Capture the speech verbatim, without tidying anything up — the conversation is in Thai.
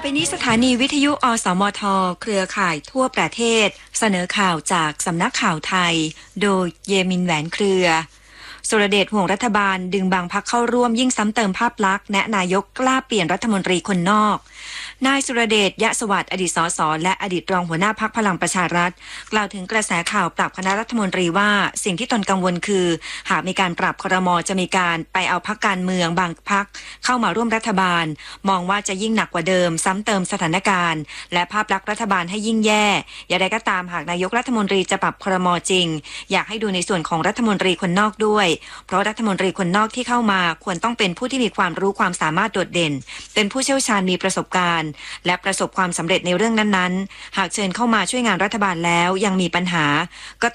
ไปนี้สถานีวิทยุอสมทเครือข่ายทั่วประเทศเสนอข่าวจากสำนักข่าวไทยโดยเยมินแหวนเครือสุรเดชห่วงรัฐบาลดึงบางพรรคเข้าร่วมยิ่งซ้ำเติมภาพลักษณ์แนะนายกกล้าเปลี่ยนรัฐมนตรีคนนอกนายสุรเดชยะสวัสดิ์อดีตสสและอดีตรองหัวหน้าพรรคพลังประชารัฐกล่าวถึงกระแสข่าวปรับคณะรัฐมนตรีว่าสิ่งที่ตนกังวลคือหากมีการปรับครม.จะมีการไปเอาพรรคการเมืองบางพรรคเข้ามาร่วมรัฐบาลมองว่าจะยิ่งหนักกว่าเดิมซ้ำเติมสถานการณ์และภาพลักษณ์รัฐบาลให้ยิ่งแย่อย่างไรก็ตามหากนายกรัฐมนตรีจะปรับครม.จริงอยากให้ดูในส่วนของรัฐมนตรีคนนอกด้วยเพราะรัฐมนตรีคนนอกที่เข้ามาควรต้องเป็นผู้ที่มีความรู้ความสามารถโดดเด่นเป็นผู้เชี่ยวชาญมีประสบการณ์และประสบความสำเร็จในเรื่องนั้นๆหากเชิญเข้ามาช่วยงานรัฐบาลแล้วยังมีปัญหาก็